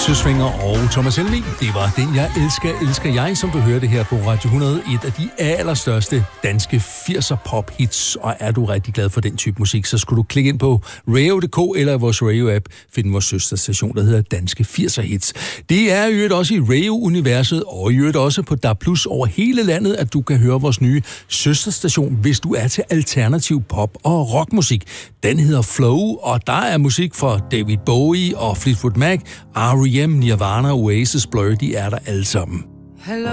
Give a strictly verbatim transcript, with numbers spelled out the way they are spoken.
Søsvinger og Thomas Helmig. Det var den, jeg elsker, elsker jeg, som du hørte her på Radio hundrede. Et af de allerstørste danske firser pop-hits. Og er du rigtig glad for den type musik, så skulle du klikke ind på radio punktum d k eller vores radio-app. Find vores søsterstation, der hedder Danske firser Hits. Det er i øvrigt også i radio-universet, og i øvrigt også på D A B plus over hele landet, at du kan høre vores nye søsterstation, hvis du er til alternativ pop- og rockmusik. Den hedder Flow, og der er musik fra David Bowie og Fleetwood Mac, R E M, Nirvana, Oasis, Blur, de er der alle sammen. Hello,